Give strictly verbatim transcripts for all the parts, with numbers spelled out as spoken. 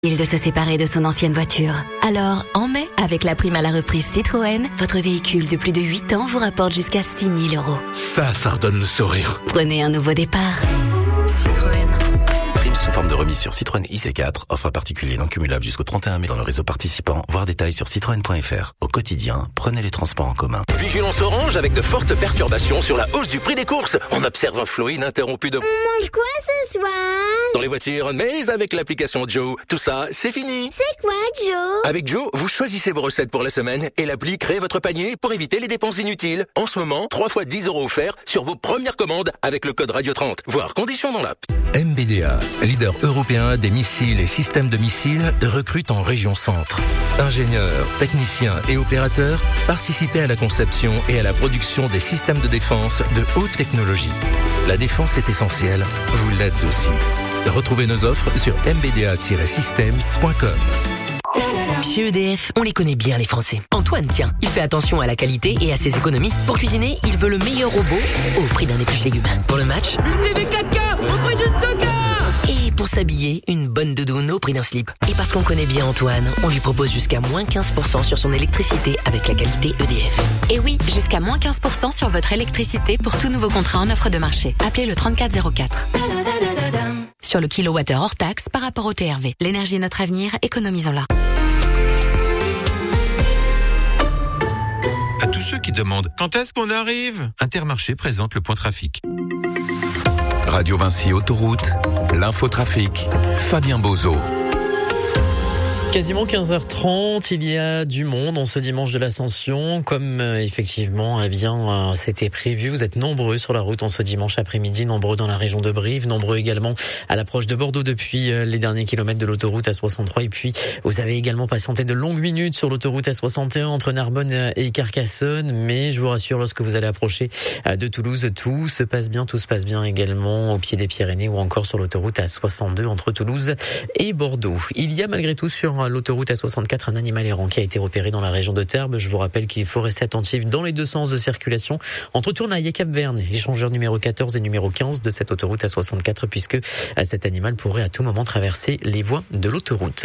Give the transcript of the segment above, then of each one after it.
de se séparer de son ancienne voiture. Alors, en mai, avec la prime à la reprise Citroën, votre véhicule de plus de huit ans vous rapporte jusqu'à six mille euros. Ça, ça redonne le sourire. Prenez un nouveau départ. Citroën. Prime sous forme de remise sur Citroën I C quatre. Offre particulier non cumulable jusqu'au trente et un mai dans le réseau participant. Voir détails sur citroën point f r. Au quotidien, prenez les transports en commun. Vigilance orange avec de fortes perturbations sur la hausse du prix des courses. On observe un flot ininterrompu de... On mange quoi ce soir? Dans les voitures, mais avec l'application Joe. Tout ça, c'est fini. C'est quoi, Joe? Avec Joe, vous choisissez vos recettes pour la semaine et l'appli crée votre panier pour éviter les dépenses inutiles. En ce moment, trois fois dix euros offerts sur vos premières commandes avec le code Radio trente. Voir conditions dans l'app. M B D A, leader européen des missiles et systèmes de missiles, recrute en région centre. Ingénieurs, techniciens et opérateurs, participez à la conception et à la production des systèmes de défense de haute technologie. La défense est essentielle, vous l'êtes aussi. Retrouvez nos offres sur m b d a tiret systems point com. Chez E D F, on les connaît bien les Français. Antoine, tiens, il fait attention à la qualité et à ses économies. Pour cuisiner, il veut le meilleur robot au prix d'un épluche-légumes. Pour le match, une T V quatre K au prix d'une toca. Et pour s'habiller, une bonne doudoune au prix d'un slip. Et parce qu'on connaît bien Antoine, on lui propose jusqu'à moins quinze pour cent sur son électricité avec la qualité E D F. Et oui, jusqu'à moins quinze pour cent sur votre électricité pour tout nouveau contrat en offre de marché. Appelez le trente-quatre zéro quatre. Sur le kilowattheure hors taxe par rapport au T R V. L'énergie est notre avenir, économisons-la. À tous ceux qui demandent quand est-ce qu'on arrive, Intermarché présente le point trafic. Radio Vinci Autoroute, l'infotrafic, Fabien Bozo. Quasiment quinze heures trente, il y a du monde en ce dimanche de l'Ascension, comme euh, effectivement, eh bien, euh, c'était prévu. Vous êtes nombreux sur la route en ce dimanche après-midi, nombreux dans la région de Brive, nombreux également à l'approche de Bordeaux depuis euh, les derniers kilomètres de l'autoroute A soixante-trois. Et puis, vous avez également patienté de longues minutes sur l'autoroute A soixante et un entre Narbonne et Carcassonne. Mais je vous rassure, lorsque vous allez approcher euh, de Toulouse, tout se passe bien, tout se passe bien également au pied des Pyrénées ou encore sur l'autoroute A soixante-deux entre Toulouse et Bordeaux. Il y a malgré tout sur l'autoroute A soixante-quatre, un animal errant qui a été repéré dans la région de Tarbes. Je vous rappelle qu'il faut rester attentif dans les deux sens de circulation entre Tournaille et Cap-Verne, échangeur numéro quatorze et numéro quinze de cette autoroute A soixante-quatre, puisque cet animal pourrait à tout moment traverser les voies de l'autoroute.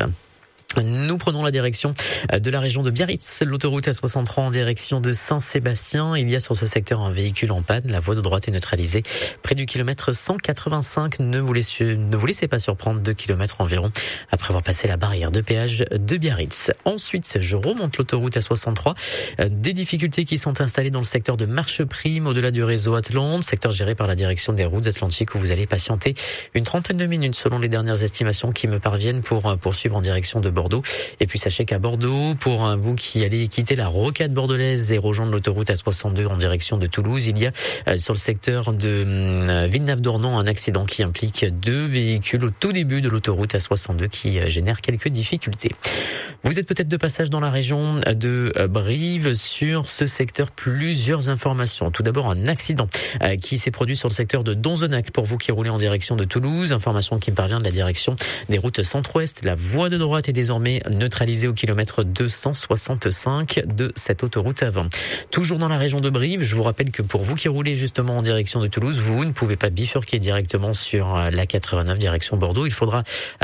Nous prenons la direction de la région de Biarritz, l'autoroute A soixante-trois en direction de Saint-Sébastien. Il y a sur ce secteur un véhicule en panne. La voie de droite est neutralisée près du kilomètre cent quatre-vingt-cinq. Ne vous laissez, ne vous laissez pas surprendre, deux kilomètres environ après avoir passé la barrière de péage de Biarritz. Ensuite, je remonte l'autoroute A soixante-trois. Des difficultés qui sont installées dans le secteur de Marcheprime, au-delà du réseau Atlante, secteur géré par la direction des routes atlantiques, où vous allez patienter une trentaine de minutes selon les dernières estimations qui me parviennent pour poursuivre en direction de Bordeaux. Et puis sachez qu'à Bordeaux, pour vous qui allez quitter la rocade bordelaise et rejoindre l'autoroute A soixante-deux en direction de Toulouse, il y a euh, sur le secteur de euh, Villeneuve-d'Ornon un accident qui implique deux véhicules au tout début de l'autoroute A soixante-deux qui euh, génère quelques difficultés. Vous êtes peut-être de passage dans la région de euh, Brive. Sur ce secteur, plusieurs informations. Tout d'abord, un accident euh, qui s'est produit sur le secteur de Donzenac pour vous qui roulez en direction de Toulouse. Information qui me parvient de la direction des routes centre-ouest. La voie de droite est désormais neutralisée au kilomètre deux cent soixante-cinq de cette autoroute avant. Toujours dans la région de Brive, je vous rappelle que pour vous qui roulez justement en direction de Toulouse, vous ne pouvez pas bifurquer directement sur la quatre-vingt-neuf direction Bordeaux. Il faudra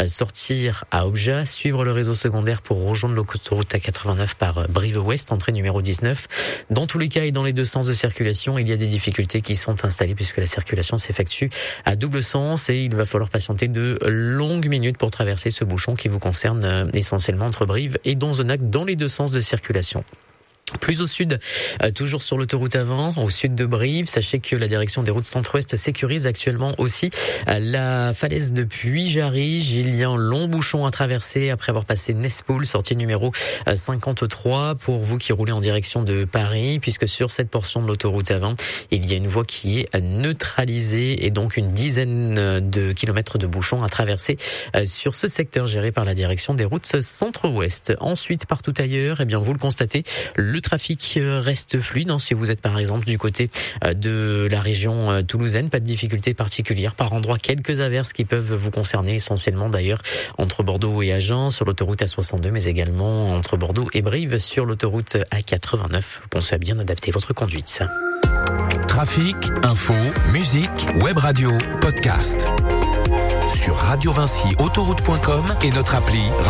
sortir à Obja, suivre le réseau secondaire pour rejoindre l'autoroute A quatre-vingt-neuf par Brive-Ouest, entrée numéro dix-neuf. Dans tous les cas et dans les deux sens de circulation, il y a des difficultés qui sont installées puisque la circulation s'effectue à double sens et il va falloir patienter de longues minutes pour traverser ce bouchon qui vous concerne essentiellement entre Brive et Donzenac dans les deux sens de circulation. Plus au sud, euh, toujours sur l'autoroute A vingt, au sud de Brive, sachez que la direction des routes centre-ouest sécurise actuellement aussi euh, la falaise de Puy-Jarige. Il y a un long bouchon à traverser après avoir passé Nespoul, sortie numéro euh, cinquante-trois pour vous qui roulez en direction de Paris, puisque sur cette portion de l'autoroute A vingt, il y a une voie qui est neutralisée et donc une dizaine de kilomètres de bouchons à traverser euh, sur ce secteur géré par la direction des routes centre-ouest. Ensuite, partout ailleurs, eh bien vous le constatez, le trafic reste fluide. Si vous êtes par exemple du côté de la région toulousaine, pas de difficultés particulières. Par endroits, quelques averses qui peuvent vous concerner, essentiellement d'ailleurs entre Bordeaux et Agen sur l'autoroute A soixante-deux, mais également entre Bordeaux et Brive sur l'autoroute A quatre-vingt-neuf. Pensez à bien adapter votre conduite. Trafic, info, musique, web radio, podcast. sur radio vinci autoroute point com et notre appli